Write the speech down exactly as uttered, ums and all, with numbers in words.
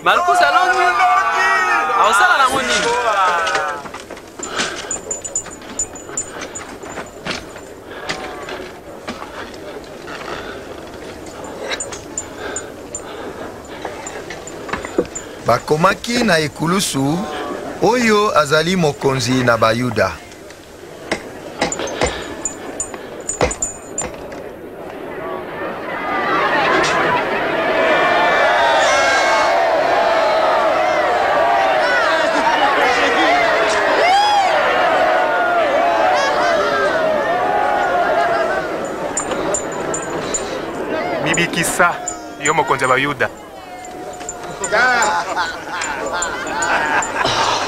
Malkus alongi. Awasala na ngoni. Bakomaki na ekulusu oyo azali mokonzi na Bayuda. Bibikisa yo mokonzi wa Bayuda.